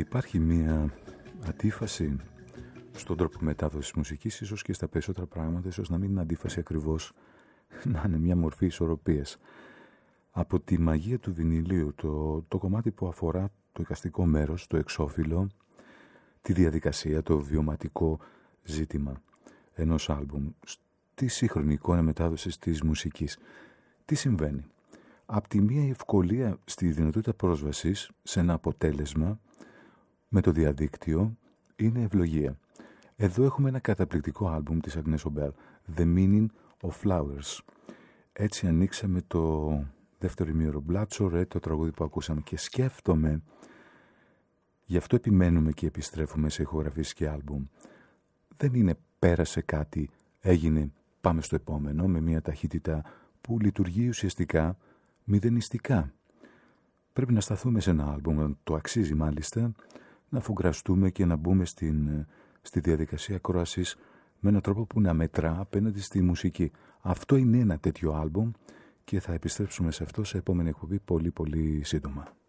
υπάρχει μία αντίφαση στον τρόπο μετάδοσης μουσικής, ίσως και στα περισσότερα πράγματα, ίσως να μην είναι αντίφαση ακριβώς, να είναι μια μορφή ισορροπίας. Από τη μαγεία του βινιλίου, το κομμάτι που αφορά το εικαστικό μέρος, το εξώφυλλο, τη διαδικασία, το βιωματικό ζήτημα ενός άλμπουμ, στη σύγχρονη εικόνα μετάδοσης της μουσικής. Τι συμβαίνει? Απ' τη μία η ευκολία στη δυνατότητα πρόσβασης σε ένα αποτέλεσμα με το διαδίκτυο είναι ευλογία. Εδώ έχουμε ένα καταπληκτικό άλμπουμ της Αγνές Ομπέλ, The Meaning of Flowers. Έτσι ανοίξαμε το δεύτερο ημίωρο, Blood, το τραγούδι που ακούσαμε, και σκέφτομαι, γι' αυτό επιμένουμε και επιστρέφουμε σε ηχογραφήσεις και άλμπουμ. Δεν είναι πέρασε κάτι, έγινε, πάμε στο επόμενο, με μια ταχύτητα που λειτουργεί ουσιαστικά μηδενιστικά. Πρέπει να σταθούμε σε ένα άλμπουμ, το αξίζει μάλιστα, να αφουγκραστούμε και να μπούμε στη διαδικασία ακρόασης με έναν τρόπο που να μετρά απέναντι στη μουσική. Αυτό είναι ένα τέτοιο άλμπουμ και θα επιστρέψουμε σε αυτό σε επόμενη εκπομπή πολύ πολύ σύντομα.